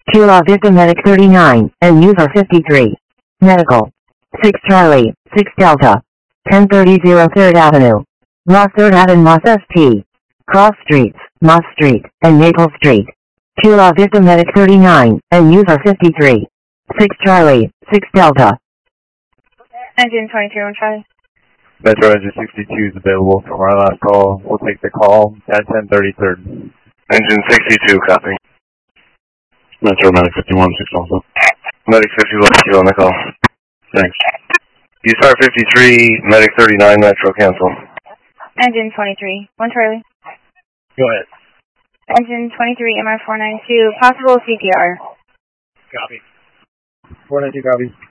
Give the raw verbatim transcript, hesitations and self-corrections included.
Kilo Victim Medic thirty-nine, and user fifty-three. Medical. six Charlie, six Delta. ten thirty third Avenue. Los third Avenue, Los S T. Cross Streets, Moss Street, and Maple Street. Kilo Victim Medic thirty-nine, and user fifty-three. six Charlie, six Delta. Engine twenty-three, one Charlie. Metro Engine sixty-two is available from our last call. We'll take the call at ten thirty-third. Engine sixty-two, copy. Metro Medic fifty-one, six also. Medic fifty-one, you on the call. Thanks. U S A R fifty-three, Medic thirty-nine, Metro, cancel. Engine twenty-three, one Charlie. Go ahead. Engine twenty-three, M R four nine two, possible C P R. Copy. four ninety-two, copy.